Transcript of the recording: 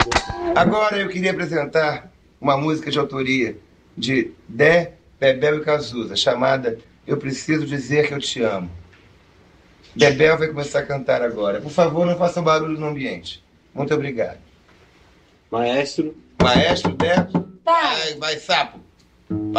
Agora eu queria apresentar uma música de autoria de Dé, Bebel e Cazuza, chamada Eu Preciso Dizer Que Eu Te Amo. Bebel vai começar a cantar agora. Por favor, não façam barulho no ambiente. Muito obrigado. Maestro. Maestro, Dé. Tá. Vai, sapo.